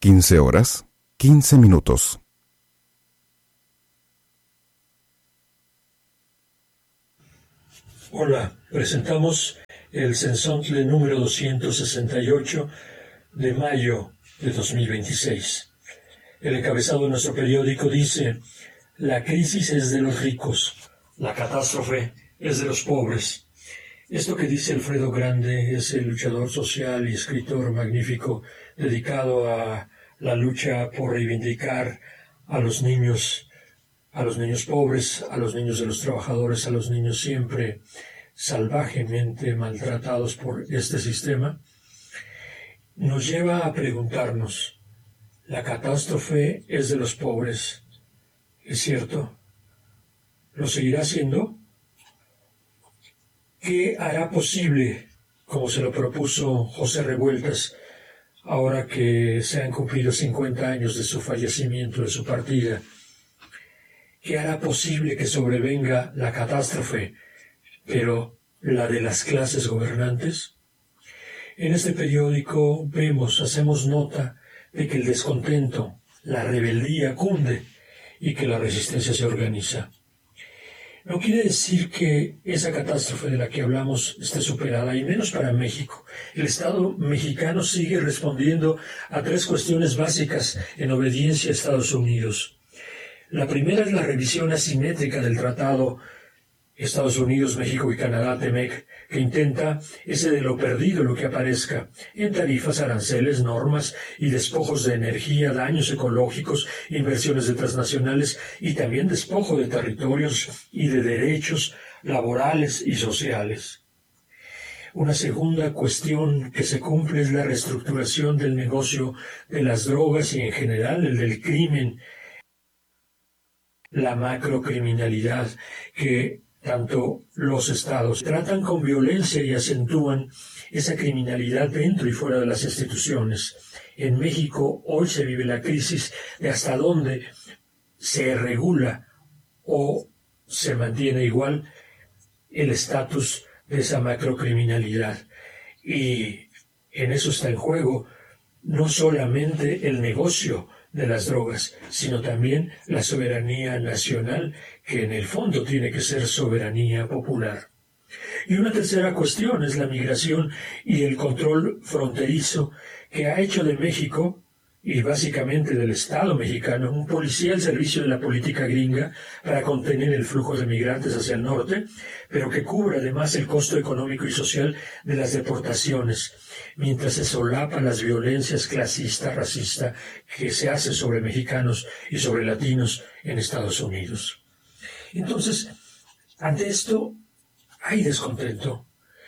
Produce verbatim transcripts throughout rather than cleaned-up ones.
quince horas, quince minutos. Hola, presentamos el Censontle número doscientos sesenta y ocho de mayo de dos mil veintiséis. El encabezado de nuestro periódico dice: la crisis es de los ricos, la catástrofe es de los pobres. Esto que dice Alfredo Grande, ese luchador social y escritor magnífico dedicado a la lucha por reivindicar a los niños, a los niños pobres, a los niños de los trabajadores, a los niños siempre salvajemente maltratados por este sistema, nos lleva a preguntarnos: ¿la catástrofe es de los pobres? ¿Es cierto? ¿Lo seguirá siendo? ¿Qué hará posible, como se lo propuso José Revueltas, ahora que se han cumplido cincuenta años de su fallecimiento, de su partida? ¿Qué hará posible que sobrevenga la catástrofe, pero la de las clases gobernantes? En este periódico vemos, hacemos nota de que el descontento, la rebeldía cunde y que la resistencia se organiza. No quiere decir que esa catástrofe de la que hablamos esté superada, y menos para México. El Estado mexicano sigue respondiendo a tres cuestiones básicas en obediencia a Estados Unidos. La primera es la revisión asimétrica del Tratado Estados Unidos, México y Canadá, TEMEC, que intenta ese de lo perdido lo que aparezca en tarifas, aranceles, normas y despojos de energía, daños ecológicos, inversiones de transnacionales y también despojo de territorios y de derechos laborales y sociales. Una segunda cuestión que se cumple es la reestructuración del negocio de las drogas y en general el del crimen, la macrocriminalidad que tanto los estados tratan con violencia y acentúan esa criminalidad dentro y fuera de las instituciones. En México hoy se vive la crisis de hasta dónde se regula o se mantiene igual el estatus de esa macrocriminalidad. Y en eso está en juego no solamente el negocio de las drogas, sino también la soberanía nacional, que en el fondo tiene que ser soberanía popular. Y una tercera cuestión es la migración y el control fronterizo, que ha hecho de México, y básicamente del Estado mexicano, un policía al servicio de la política gringa para contener el flujo de migrantes hacia el norte, pero que cubre además el costo económico y social de las deportaciones, mientras se solapan las violencias clasista, racista, que se hace sobre mexicanos y sobre latinos en Estados Unidos. Entonces, ante esto hay descontento.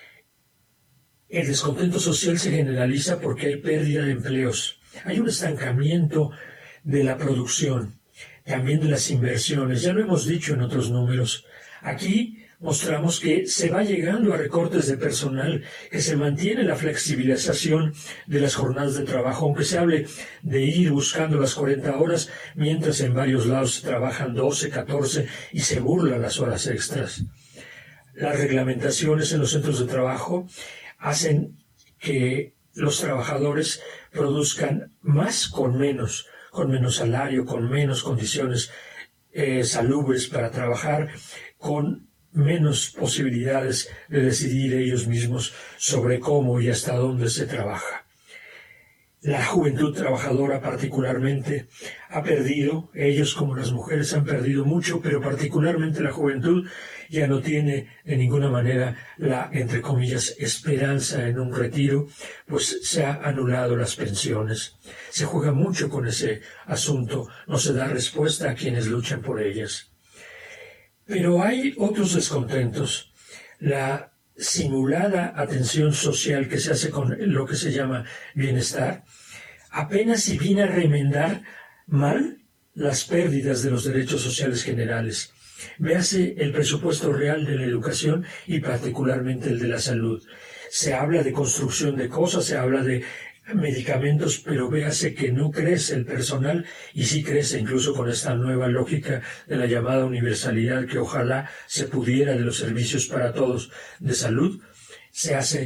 El descontento social se generaliza porque hay pérdida de empleos. Hay un estancamiento de la producción, también de las inversiones. Ya lo hemos dicho en otros números. Aquí mostramos que se va llegando a recortes de personal, que se mantiene la flexibilización de las jornadas de trabajo, aunque se hable de ir buscando las cuarenta horas, mientras en varios lados se trabajan doce, catorce y se burlan las horas extras. Las reglamentaciones en los centros de trabajo hacen que los trabajadores produzcan más con menos, con menos salario, con menos condiciones eh, salubres para trabajar, con menos posibilidades de decidir ellos mismos sobre cómo y hasta dónde se trabaja. La juventud trabajadora particularmente ha perdido, ellos como las mujeres han perdido mucho, pero particularmente la juventud ya no tiene de ninguna manera la, entre comillas, esperanza en un retiro, pues se han anulado las pensiones. Se juega mucho con ese asunto, no se da respuesta a quienes luchan por ellas. Pero hay otros descontentos. La simulada atención social que se hace con lo que se llama bienestar, apenas si viene a remendar mal las pérdidas de los derechos sociales generales. Véase el presupuesto real de la educación y particularmente el de la salud. Se habla de construcción de cosas, se habla de medicamentos, pero véase que no crece el personal y sí crece incluso con esta nueva lógica de la llamada universalidad que ojalá se pudiera de los servicios para todos de salud. Se hace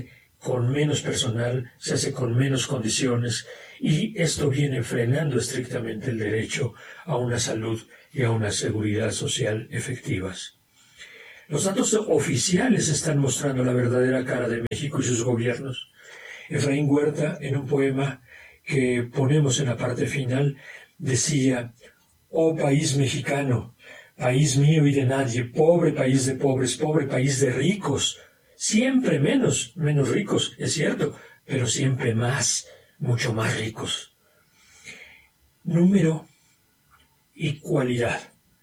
con menos personal, se hace con menos condiciones, y esto viene frenando estrictamente el derecho a una salud y a una seguridad social efectivas. Los datos oficiales están mostrando la verdadera cara de México y sus gobiernos. Efraín Huerta, en un poema que ponemos en la parte final, decía: «Oh país mexicano, país mío y de nadie, pobre país de pobres, pobre país de ricos, siempre menos, menos ricos, es cierto, pero siempre más, mucho más ricos». Número y cualidad.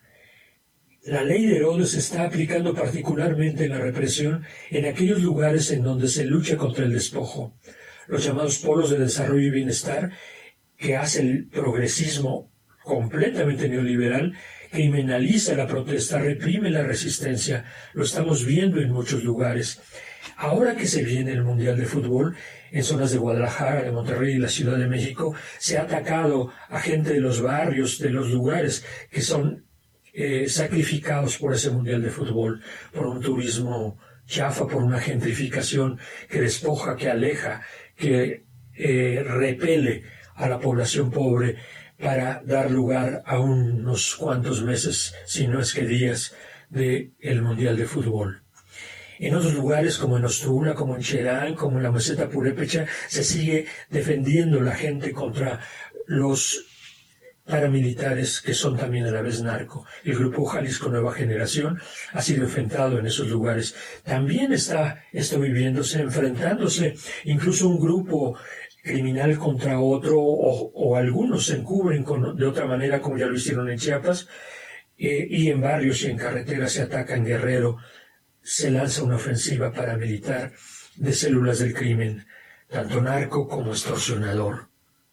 La ley de Herodes se está aplicando particularmente en la represión en aquellos lugares en donde se lucha contra el despojo, los llamados polos de desarrollo y bienestar, que hace el progresismo completamente neoliberal, criminaliza la protesta, reprime la resistencia. Lo estamos viendo en muchos lugares. Ahora que se viene el Mundial de Fútbol, en zonas de Guadalajara, de Monterrey y la Ciudad de México, se ha atacado a gente de los barrios, de los lugares que son eh, sacrificados por ese Mundial de Fútbol, por un turismo chafa, por una gentrificación que despoja, que aleja, que eh, repele a la población pobre para dar lugar a unos cuantos meses, si no es que días, del Mundial de Fútbol. En otros lugares, como en Ostula, como en Cherán, como en la meseta purépecha, se sigue defendiendo la gente contra los paramilitares, que son también a la vez narco. El grupo Jalisco Nueva Generación ha sido enfrentado en esos lugares. También está esto viviéndose, enfrentándose, incluso un grupo criminal contra otro, o, o algunos se encubren con, de otra manera, como ya lo hicieron en Chiapas, eh, y en barrios y en carreteras se ataca. En Guerrero se lanza una ofensiva paramilitar de células del crimen, tanto narco como extorsionador.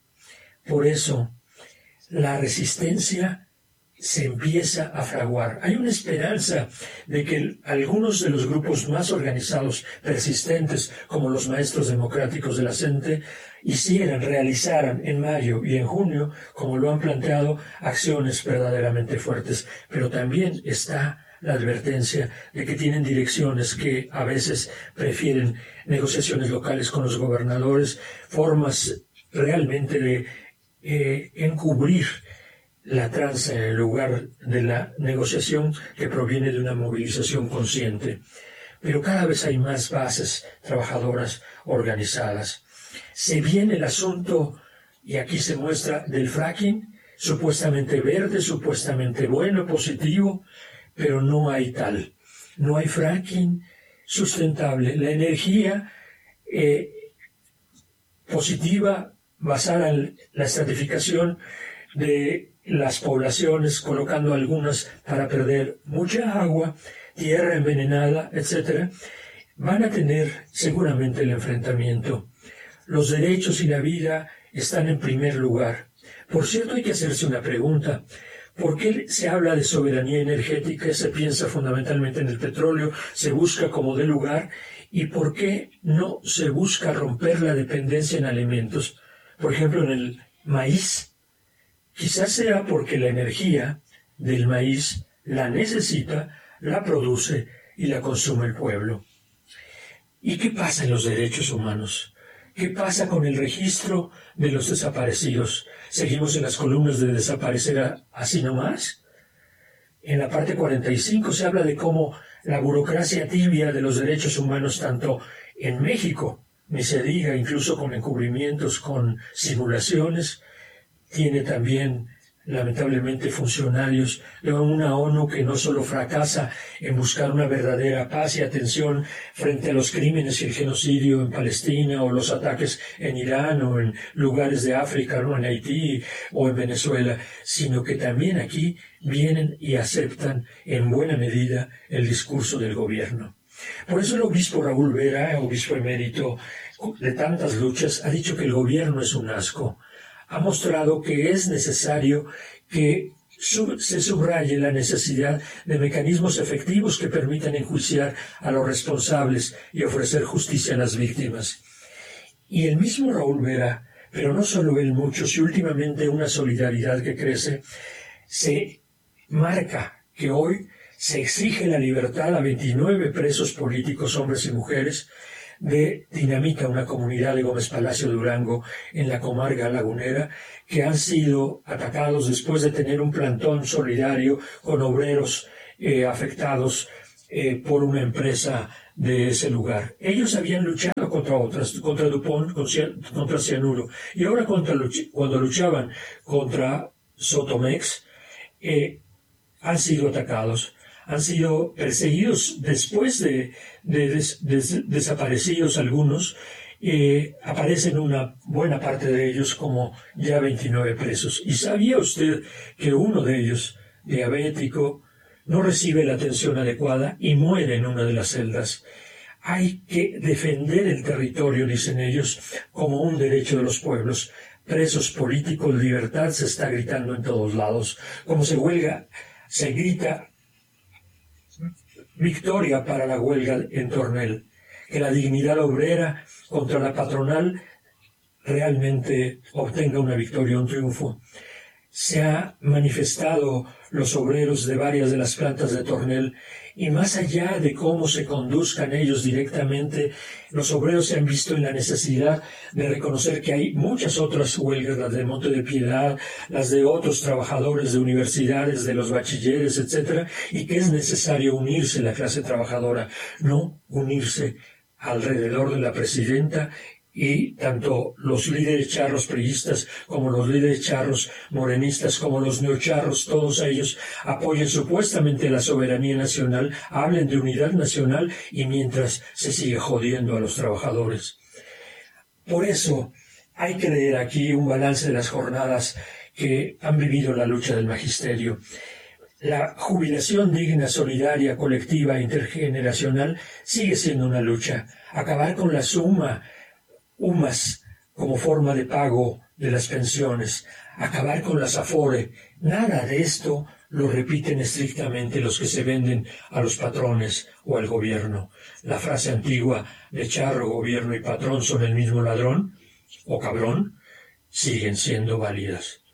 Por eso, la resistencia se empieza a fraguar. Hay una esperanza de que algunos de los grupos más organizados, persistentes, como los maestros democráticos de la C E N T E, hicieran, realizaran en mayo y en junio, como lo han planteado, acciones verdaderamente fuertes. Pero también está la advertencia de que tienen direcciones que a veces prefieren negociaciones locales con los gobernadores, formas realmente de eh, encubrir la tranza en el lugar de la negociación que proviene de una movilización consciente. Pero cada vez hay más bases trabajadoras organizadas. Se viene el asunto, y aquí se muestra, del fracking, supuestamente verde, supuestamente bueno, positivo, pero no hay tal. No hay fracking sustentable. La energía eh, positiva basada en la estratificación de las poblaciones, colocando algunas para perder mucha agua, tierra envenenada, etcétera, van a tener seguramente el enfrentamiento. Los derechos y la vida están en primer lugar. Por cierto, hay que hacerse una pregunta. ¿Por qué se habla de soberanía energética? Se piensa fundamentalmente en el petróleo, se busca como de lugar. ¿Y por qué no se busca romper la dependencia en alimentos? Por ejemplo, en el maíz. Quizás sea porque la energía del maíz la necesita, la produce y la consume el pueblo. ¿Y qué pasa en los derechos humanos? ¿Qué pasa con el registro de los desaparecidos? ¿Seguimos en las columnas de desaparecer así nomás? En la parte cuarenta y cinco se habla de cómo la burocracia tibia de los derechos humanos, tanto en México, ni se diga, incluso con encubrimientos, con simulaciones, tiene también, lamentablemente, funcionarios de una ONU que no solo fracasa en buscar una verdadera paz y atención frente a los crímenes y el genocidio en Palestina, o los ataques en Irán, o en lugares de África, ¿no?, en Haití o en Venezuela, sino que también aquí vienen y aceptan en buena medida el discurso del gobierno. Por eso el obispo Raúl Vera, obispo emérito de tantas luchas, ha dicho que el gobierno es un asco. Ha mostrado que es necesario que sub- se subraye la necesidad de mecanismos efectivos que permitan enjuiciar a los responsables y ofrecer justicia a las víctimas. Y el mismo Raúl Vera, pero no solo él, muchos, y últimamente una solidaridad que crece, se marca que hoy se exige la libertad a veintinueve presos políticos, hombres y mujeres, de Dinamita, una comunidad de Gómez Palacio Durango en la comarca lagunera, que han sido atacados después de tener un plantón solidario con obreros eh, afectados eh, por una empresa de ese lugar. Ellos habían luchado contra otras, contra Dupont, contra Cianuro, y ahora contra, cuando luchaban contra Sotomex, eh, han sido atacados, han sido perseguidos después de, de, de, de desaparecidos algunos. Eh, aparecen una buena parte de ellos como ya veintinueve presos. ¿Y sabía usted que uno de ellos, diabético, no recibe la atención adecuada y muere en una de las celdas? Hay que defender el territorio, dicen ellos, como un derecho de los pueblos. Presos políticos, libertad, se está gritando en todos lados. Como se huelga, se grita victoria para la huelga en Tornel. Que la dignidad obrera contra la patronal realmente obtenga una victoria, un triunfo. Se han manifestado los obreros de varias de las plantas de Tornel, y más allá de cómo se conduzcan ellos directamente, los obreros se han visto en la necesidad de reconocer que hay muchas otras huelgas, las de Monte de Piedad, las de otros trabajadores de universidades, de los bachilleres, etcétera, y que es necesario unirse la clase trabajadora, no unirse alrededor de la presidenta. Y tanto los líderes charros priistas como los líderes charros morenistas como los neocharros, todos ellos apoyen supuestamente la soberanía nacional, hablen de unidad nacional, y mientras se sigue jodiendo a los trabajadores. Por eso hay que leer aquí un balance de las jornadas que han vivido la lucha del magisterio. La jubilación digna, solidaria, colectiva, intergeneracional sigue siendo una lucha. Acabar con la suma U M A S como forma de pago de las pensiones, acabar con las Afore, nada de esto lo repiten estrictamente los que se venden a los patrones o al gobierno. La frase antigua de charro, gobierno y patrón son el mismo ladrón o cabrón siguen siendo válidas.